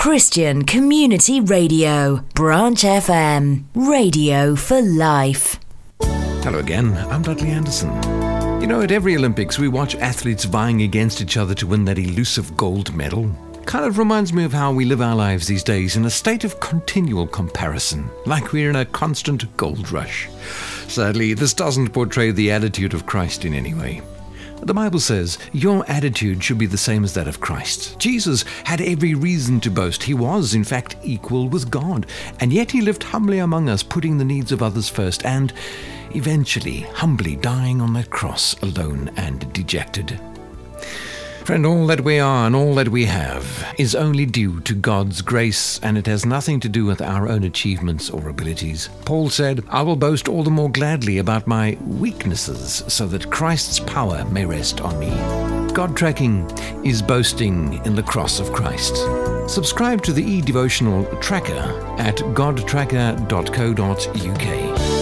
Christian Community Radio, Branch FM, radio for life. Hello again, I'm Dudley Anderson. You know, at every Olympics we watch athletes vying against each other to win that elusive gold medal. Kind of reminds me of how we live our lives these days, in a state of continual comparison, like we're in a constant gold rush. Sadly, this doesn't portray the attitude of Christ in any way. The Bible says, your attitude should be the same as that of Christ. Jesus had every reason to boast. He was, in fact, equal with God, and yet he lived humbly among us, putting the needs of others first, and eventually, humbly dying on that cross, alone and dejected. Friend, all that we are and all that we have is only due to God's grace, and it has nothing to do with our own achievements or abilities. Paul said, I will boast all the more gladly about my weaknesses, so that Christ's power may rest on me. God tracking is boasting in the cross of Christ. Subscribe to the e-devotional tracker at godtracker.co.uk.